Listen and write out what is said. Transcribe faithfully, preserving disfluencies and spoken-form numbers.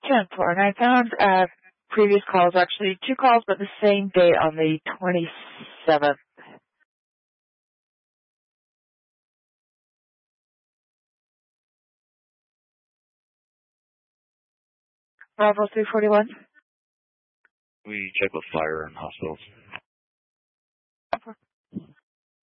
ten four, and I found uh, previous calls, actually two calls, but the same day on the twenty-seventh. Bravo three forty-one. We check with fire and hospitals.